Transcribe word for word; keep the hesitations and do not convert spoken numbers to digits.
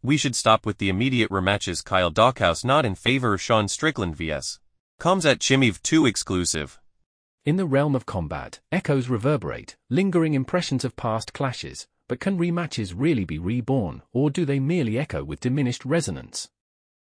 We should stop with the immediate rematches. Kyle Dockhouse not in favor of Sean Strickland vs. Comes at Chimev two exclusive. In the realm of combat, echoes reverberate, lingering impressions of past clashes, but can rematches really be reborn, or do they merely echo with diminished resonance?